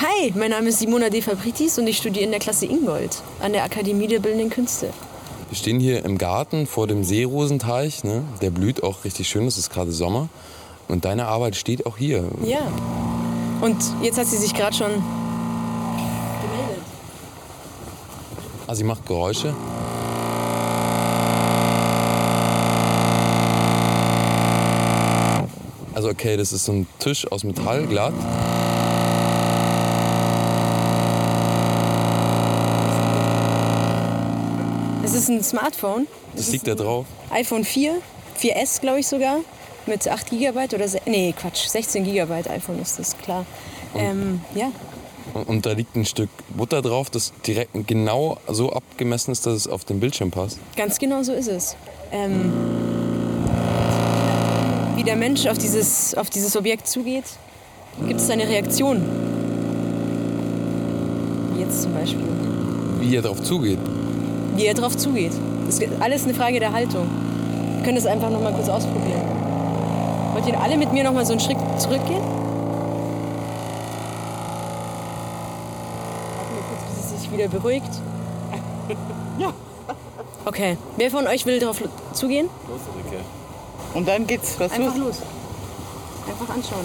Hi, mein Name ist Simona De Fabritis und ich studiere in der Klasse Ingold an der Akademie der Bildenden Künste. Wir stehen hier im Garten vor dem Seerosenteich, ne? Der blüht auch richtig schön, es ist gerade Sommer. Und deine Arbeit steht auch hier. Ja. Und jetzt hat sie sich gerade schon gemeldet. Ah, sie macht Geräusche. Also okay, das ist so ein Tisch aus Metall, glatt. Es ist ein Smartphone. Das liegt da drauf. iPhone 4S glaube ich sogar, mit 8 GB oder 16 GB iPhone ist das, klar. Ja. Und da liegt ein Stück Butter drauf, das direkt genau so abgemessen ist, dass es auf den Bildschirm passt. Ganz genau so ist es. Wie der Mensch auf dieses Objekt zugeht, gibt es eine Reaktion. Wie jetzt zum Beispiel. Wie er drauf zugeht. Wie er drauf zugeht. Das ist alles eine Frage der Haltung. Wir können das einfach noch mal kurz ausprobieren. Wollt ihr alle mit mir noch mal so einen Schritt zurückgehen? Warten wir kurz, bis es sich wieder beruhigt. Ja. Okay. Wer von euch will drauf zugehen? Los, Ulrike. Und dann geht's. Was Einfach los? los. Einfach anschauen.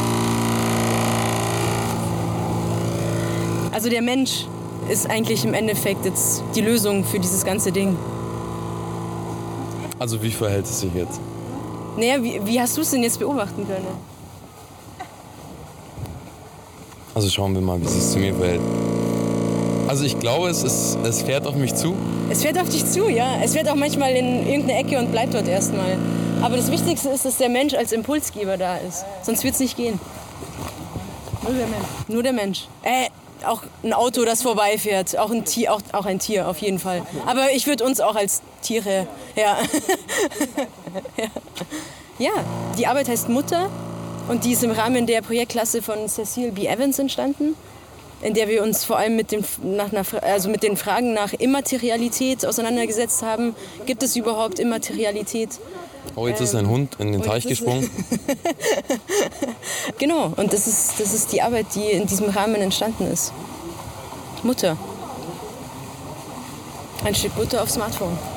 Also der Mensch ist eigentlich im Endeffekt jetzt die Lösung für dieses ganze Ding. Also wie verhält es sich jetzt? Naja, wie hast du es denn jetzt beobachten können? Also schauen wir mal, wie es sich zu mir verhält. Also ich glaube, es fährt auf mich zu. Es fährt auf dich zu, ja. Es fährt auch manchmal in irgendeine Ecke und bleibt dort erstmal. Aber das Wichtigste ist, dass der Mensch als Impulsgeber da ist. Sonst wird es nicht gehen. Nur der Mensch. Nur der Mensch. Auch ein Auto, das vorbeifährt. Auch ein Tier, auch ein Tier auf jeden Fall. Aber ich würde uns auch als Tiere, ja. Ja, die Arbeit heißt Mutter und die ist im Rahmen der Projektklasse von Cecile B. Evans entstanden, in der wir uns vor allem mit den Fragen nach Immaterialität auseinandergesetzt haben. Gibt es überhaupt Immaterialität? Oh, jetzt ist ein Hund in den Teich gesprungen. Genau, und das ist die Arbeit, die in diesem Rahmen entstanden ist. Mutter. Ein Stück Butter auf Smartphone.